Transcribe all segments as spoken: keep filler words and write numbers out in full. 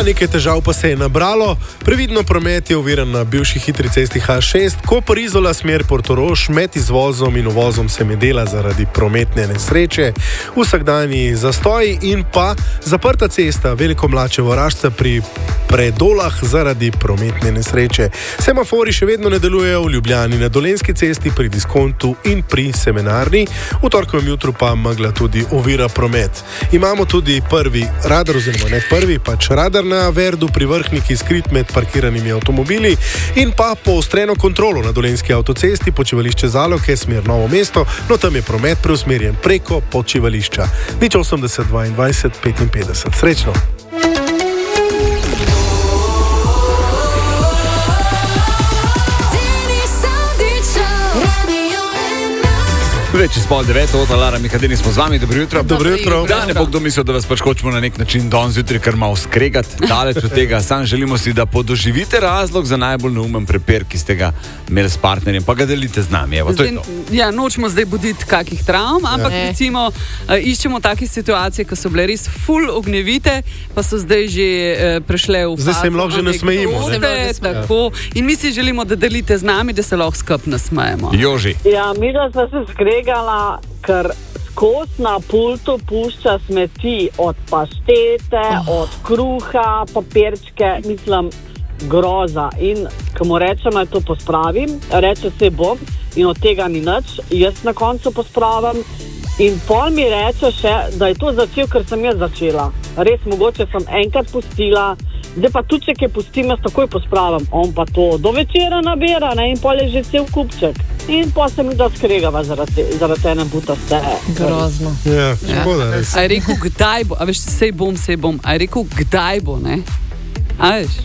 nekaj težav pa se je nabralo. Previdno promet je oviran na bivši hitri cesti H šest, Koper-Izola smer Portorož, med izvozom in uvozom se medela zaradi prometne nesreče, vsakdanji zastoj in pa zaprta cesta Veliko Mlačevo-Rašca pri Predolah zaradi prometne nesreče. Semafori še vedno ne delujejo v Ljubljani, na Dolenjski cesti pri Diskontu in pri Semenarni. V torkovem jutru pa megla tudi ovira promet. Imamo tudi prvi radar, oziroma ne prvi, pač radar na Verdu pri Vrhniki, skrit med parkiranimi avtomobili in pa poostreno kontrolo na Dolenjski avtocesti, počivališče Zaloke, smer Novo mesto, no tam je promet preusmerjen preko počivališča. nič osemdeset dvaindvajset petinpetdeset. Srečno! Več iz pol devet, od Lara Mihadini smo z vami, dobro jutro. Dobro jutro. Da ne bo kdo mislil, da vas pač hočemo na nek način danes zjutraj kar malo skregati, daleč od tega. Sam želimo si, da podoživite razlog za najbolj neumen prepir, ki ste ga imeli s partnerjem, pa ga delite z nami. Evo, to je to. Ja, nočemo zdaj buditi kakih travm, ampak ja. recimo uh, iščemo take situacije, ki so bile res ful ognjevite, pa so zdaj že uh, prešle v fazo. Zdaj se jim lahko že nasmejimo. Tako. In mi si želimo, da delite z nami, da se lahko skup nasmejemo. Joži. Ja, mi da smo se skregali, ker skos na pultu pušča smeti od paštete, oh. od kruha, papirčke, mislim, groza. In ko mu rečem, da to pospravim, reče se bom in od tega ni nič, jaz na koncu pospravim in pol mi reče še, da je to začel, ker sem jaz začela. Res, mogoče sem enkrat pustila, zdaj pa tudi, če kaj pustim, jaz takoj pospravim. On pa to do večera nabira, ne, in pol je že cel kupček. In pa se mi da skregava zaradi, zaradi ene butaste. Grozno. Ja, škoda, ja. res. A je rekel, kdaj bo? A veš, sej bom, sej bom. A je rekel, kdaj bo, ne? A veš?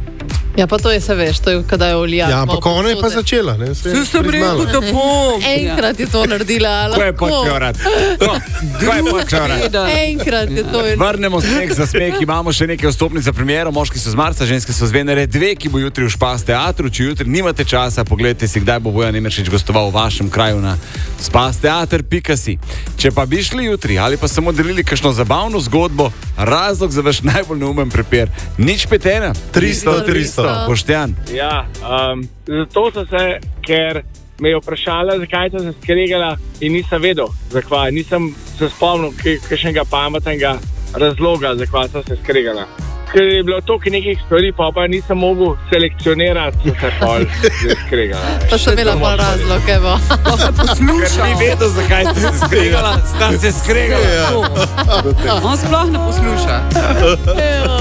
Ja, pa to je, se veš, to je kadaj olija. Ja, ampak ona je pa začela, ne? Se sem rekel, da bom. Enkrat je to naredila, lahko. Ko je počel rad? Ko je počel rad? Enkrat je to. Vrnemo smeh za smeh, imamo še nekaj vstopnic za premiero, moški so z Marca, ženske so z Venere dve, ki bo jutri v Špas teatru. Če jutri nimate časa, pogledajte si, kdaj bo Bojan Emeršič gostoval v vašem kraju na spasteater pika si. Če pa bi šli jutri ali pa samo delili kakšno zabavno zgodbo, razlog za vaš najbolj neumen prepir, nič petena, tristo, tristo. Boštjan. Ja, um, zato so se, ker me je vprašala, zakaj sem se skregala in nisem vedel, zakaj. Nisem se spomnil kakšnega pametnega razloga, zakaj sem se skregala. Ker je bilo toliko nekih stvari, pa pa nisem mogel selekcionirati, so se pol skregala. Pa so bila pol razlog, evo. Pa se poslušal. Ker ni vedel, zakaj ste se skregala, sta se skregala. On sploh ne posluša.